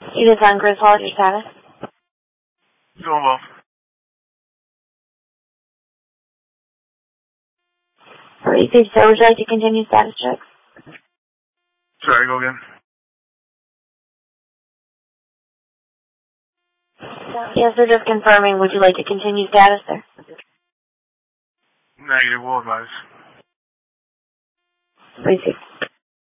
Edith on Griswold, your status? Doing well. Received, sir. Would you like to continue status check? Sorry, go again. Yes, sir, just confirming. Would you like to continue status, sir? Negative, we'll advise. Received.